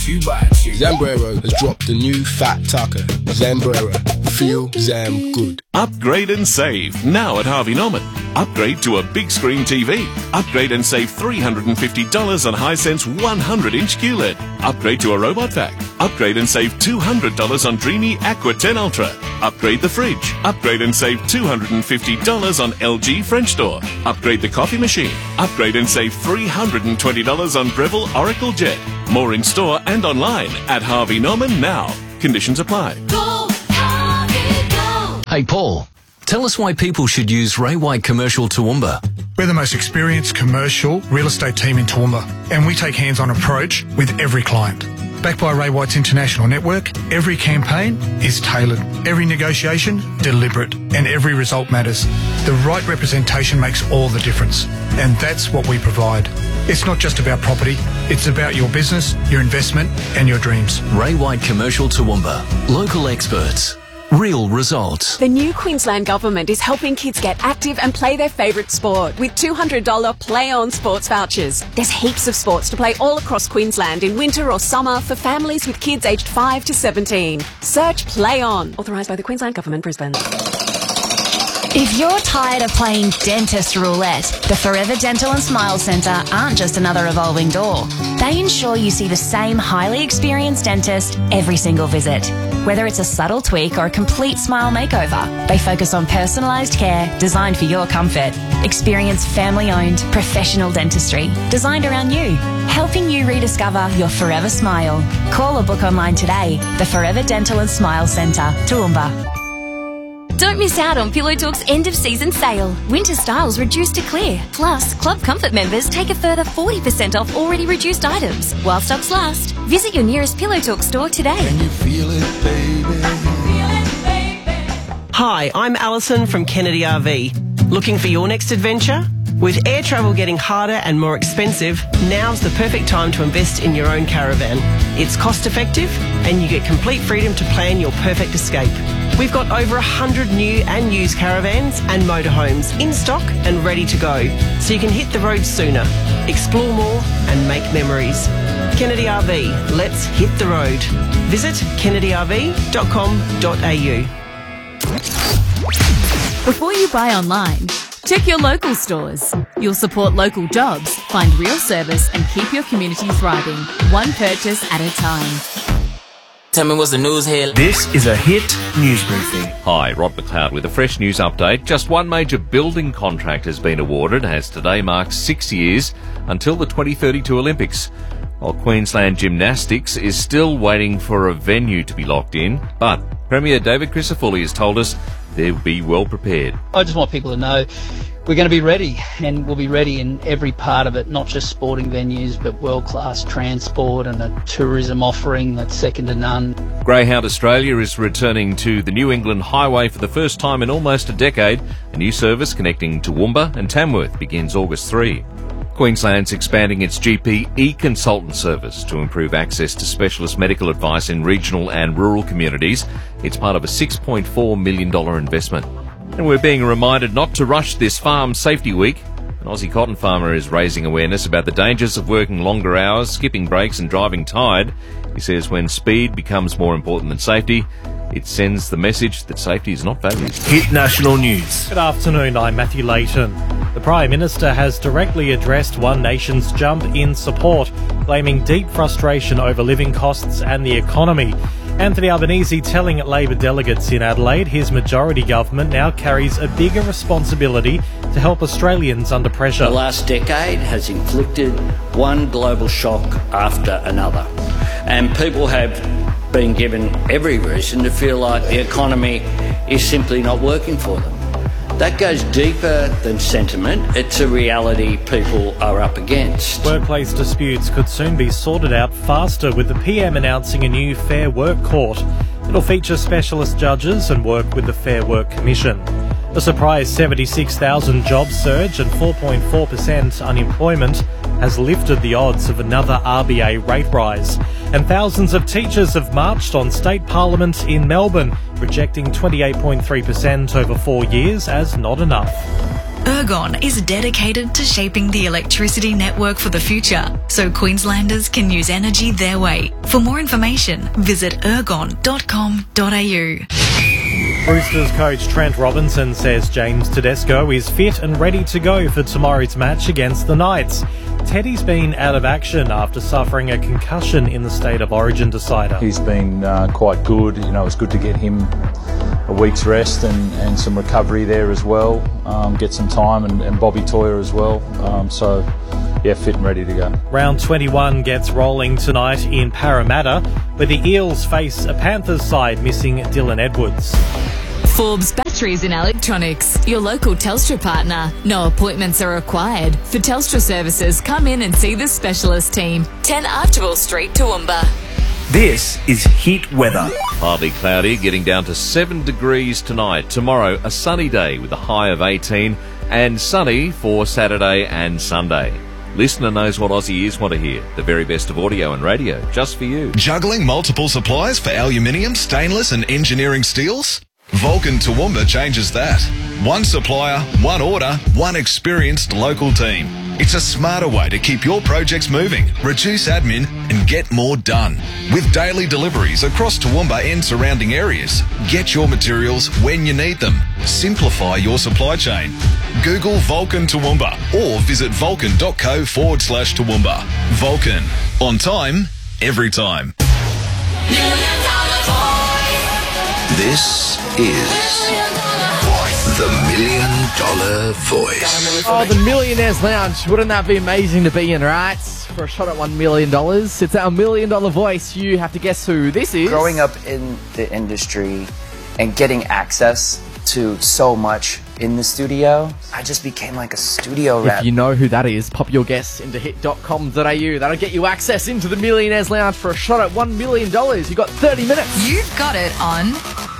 Zambrero has dropped the new fat taco. Zambrero. Feel Zam good. Upgrade and save now at Harvey Norman. Upgrade to a big screen TV. Upgrade and save $350 on Hisense 100-inch QLED. Upgrade to a robot vac. Upgrade and save $200 on Dreamy Aqua 10 Ultra. Upgrade the fridge. Upgrade and save $250 on LG French door. Upgrade the coffee machine. Upgrade and save $320 on Breville Oracle Jet. More in store and online at Harvey Norman now. Conditions apply. Go, Harvey, go. Hey Paul, tell us why people should use Ray White Commercial Toowoomba. We're the most experienced commercial real estate team in Toowoomba, and we take hands-on approach with every client. Backed by Ray White's international network, every campaign is tailored, every negotiation deliberate, and every result matters. The right representation makes all the difference, and that's what we provide. It's not just about property, it's about your business, your investment, and your dreams. Ray White Commercial Toowoomba. Local experts. Real results. The new Queensland Government is helping kids get active and play their favourite sport with $200 Play On sports vouchers. There's heaps of sports to play all across Queensland in winter or summer for families with kids aged 5 to 17. Search Play On. Authorised by the Queensland Government, Brisbane. If you're tired of playing dentist roulette, the Forever Dental and Smile Centre aren't just another evolving door. They ensure you see the same highly experienced dentist every single visit. Whether it's a subtle tweak or a complete smile makeover, they focus on personalised care designed for your comfort. Experience family-owned, professional dentistry designed around you, helping you rediscover your forever smile. Call or book online today. The Forever Dental and Smile Centre, Toowoomba. Don't miss out on Pillow Talk's end-of-season sale. Winter styles reduced to clear. Plus, Club Comfort members take a further 40% off already reduced items. While stocks last, visit your nearest Pillow Talk store today. Can you feel it, baby? Hi, I'm Alison from Kennedy RV. Looking for your next adventure? With air travel getting harder and more expensive, now's the perfect time to invest in your own caravan. It's cost effective and you get complete freedom to plan your perfect escape. We've got over 100 new and used caravans and motorhomes in stock and ready to go, so you can hit the road sooner, explore more and make memories. Kennedy RV, let's hit the road. Visit kennedyrv.com.au. Before you buy online, check your local stores. You'll support local jobs, find real service and keep your community thriving, one purchase at a time. Tell me what's the news here. This is a Hit News Briefing. Hi, Rod McLeod with a fresh news update. Just one major building contract has been awarded, as today marks 6 years until the 2032 Olympics. While Queensland Gymnastics is still waiting for a venue to be locked in, but Premier David Crisafulli has told us they'll be well prepared. I just want people to know we're going to be ready, and we'll be ready in every part of it, not just sporting venues, but world-class transport and a tourism offering that's second to none. Greyhound Australia is returning to the New England Highway for the first time in almost a decade. A new service connecting Toowoomba and Tamworth begins August 3. Queensland's expanding its GP e-consultant service to improve access to specialist medical advice in regional and rural communities. It's part of a $6.4 million investment. And we're being reminded not to rush this Farm Safety Week. An Aussie cotton farmer is raising awareness about the dangers of working longer hours, skipping breaks and driving tired. He says when speed becomes more important than safety, it sends the message that safety is not valued. Hit National News. Good afternoon, I'm Matthew Layton. The Prime Minister has directly addressed One Nation's jump in support, blaming deep frustration over living costs and the economy. Anthony Albanese telling Labor delegates in Adelaide his majority government now carries a bigger responsibility to help Australians under pressure. The last decade has inflicted one global shock after another, and people have been given every reason to feel like the economy is simply not working for them. That goes deeper than sentiment. It's a reality people are up against. Workplace disputes could soon be sorted out faster, with the PM announcing a new Fair Work Court. It'll feature specialist judges and work with the Fair Work Commission. A surprise 76,000 job surge and 4.4% unemployment has lifted the odds of another RBA rate rise. And thousands of teachers have marched on State Parliament in Melbourne, rejecting 28.3% over 4 years as not enough. Ergon is dedicated to shaping the electricity network for the future, so Queenslanders can use energy their way. For more information, visit ergon.com.au. Roosters coach Trent Robinson says James Tedesco is fit and ready to go for tomorrow's match against the Knights. Teddy's been out of action after suffering a concussion in the State of Origin decider. He's been quite good. You know, it's good to get him a week's rest and some recovery there as well. Get some time and Bobby Toyer as well. So, yeah, fit and ready to go. Round 21 gets rolling tonight in Parramatta, where the Eels face a Panthers side missing Dylan Edwards. Forbes Batteries and Electronics, your local Telstra partner. No appointments are required. For Telstra services, come in and see the specialist team. 10 Archibald Street, Toowoomba. This is Heat Weather. Partly cloudy, getting down to 7 degrees tonight. Tomorrow, a sunny day with a high of 18, and sunny for Saturday and Sunday. Listener knows what Aussie ears want to hear. The very best of audio and radio, just for you. Juggling multiple suppliers for aluminium, stainless and engineering steels? Vulcan Toowoomba changes that. One supplier, one order, one experienced local team. It's a smarter way to keep your projects moving, reduce admin and get more done. With daily deliveries across Toowoomba and surrounding areas, get your materials when you need them. Simplify your supply chain. Google Vulcan Toowoomba or visit vulcan.co/Toowoomba. Vulcan. On time, every time. This is the $1 Million Voice. Oh, the Millionaires Lounge. Wouldn't that be amazing to be in, right? For a shot at $1 million. It's our $1 Million Voice. You have to guess who this is. Growing up in the industry and getting access to so much in the studio, I just became like a studio rep. If you know who that is, pop your guess into hit.com.au. That'll get you access into the Millionaires Lounge for a shot at $1 million. You've got 30 minutes. You've got it on